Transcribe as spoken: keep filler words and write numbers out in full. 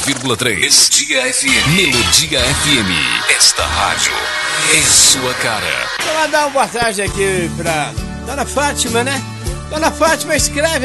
vírgula três. Melodia F M. Melodia F M. Esta rádio é sua cara. Vou mandar uma boa tarde aqui pra Dona Fátima, né? Dona Fátima, escreve